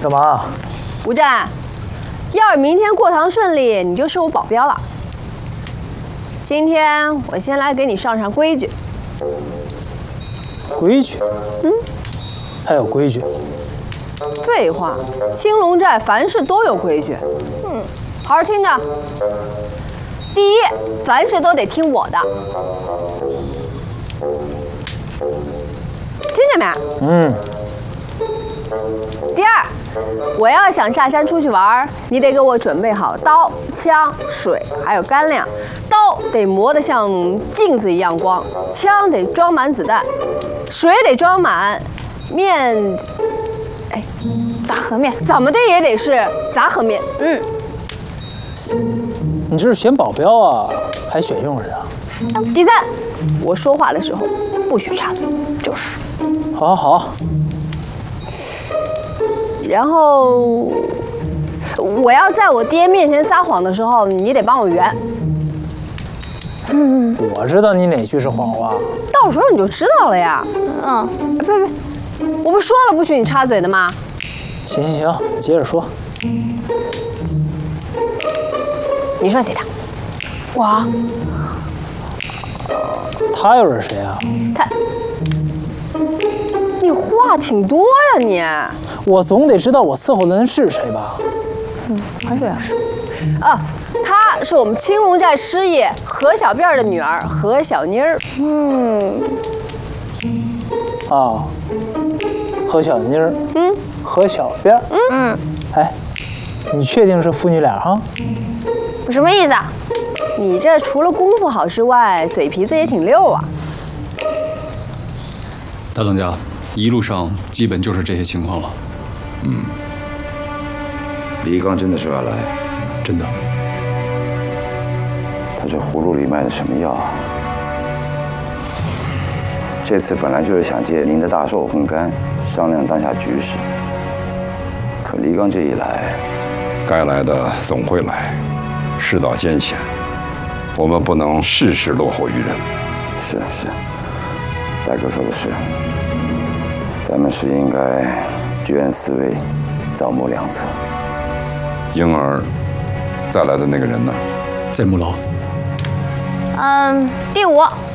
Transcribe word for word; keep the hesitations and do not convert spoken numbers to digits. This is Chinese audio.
干嘛？ 吴战，要是明天过堂顺利，你就是我保镖了。今天我先来给你上上规矩。 规矩？嗯，还有规矩？ 废话，青龙寨凡事都有规矩。嗯，好好听着。第一，凡事都得听我的。听见没？ 嗯。 第二，我要想下山出去玩，你得给我准备好刀、枪、水，还有干粮。刀得磨得像镜子一样光，枪得装满子弹，水得装满，面，哎， 杂合面， 怎么的也得是杂合面。嗯。 你这是选保镖啊，还选佣人啊？ 第三，我说话的时候不许插嘴。就是。 好，好，好。 然后，我要在我爹面前撒谎的时候，你得帮我圆。 嗯，我知道你哪句是谎话。 到时候你就知道了呀。嗯，别别，我不说了不许你插嘴的吗？ 行行行，你接着说。 你说谁的？ 我。 他又是谁啊？ 他。你话挺多呀你。 我总得知道我伺候的人是谁吧？ 嗯，还有呀是。 啊，她是我们青龙寨师爷何小辫的女儿何小妮儿。嗯。 啊，何小妮儿。嗯。何小辫。 嗯。 哎，你确定是父女俩哈？ 什么意思啊？ 你这除了功夫好之外，嘴皮子也挺溜啊。 大当家，一路上基本就是这些情况了。 嗯。李一刚真的说要来？ 真的。 他这葫芦里卖的什么药？这次本来就是想借您的大寿烘干，商量当下局势。可李一刚这一来， 该来的总会来。世道艰险，我们不能事事落后于人。 是是，大哥说的是，咱们是应该居安思危，造谋良策。 婴儿再来的那个人呢？ 在木牢。 嗯，第五。